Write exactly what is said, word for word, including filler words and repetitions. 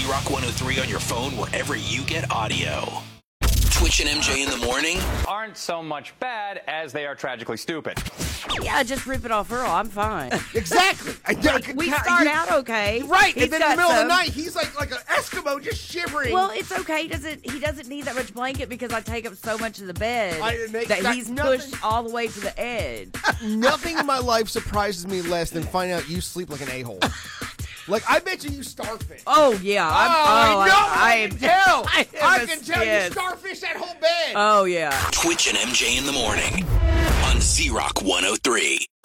Z-Rock one oh three on your phone wherever you get audio. Twitch and M J in the morning aren't so much bad as they are tragically stupid. Yeah, just rip it off Earl. I'm fine. Exactly. I, Like, we start out okay. Right, He's and then in the got middle of the some- night, he's like like an Eskimo just shivering. Well, it's okay. He doesn't he doesn't need that much blanket because I take up so much of the bed I- it makes- that that- he's nothing- pushed all the way to the edge. Nothing in my life surprises me less than finding out you sleep like an a-hole. Like, I bet you you starfish. Oh yeah, I'm, oh, oh, I know. I, I, am- can tell. I, am I a can tell you skid. starfish that whole bed. Oh yeah. Twitch and M J in the morning on Z-Rock one oh three.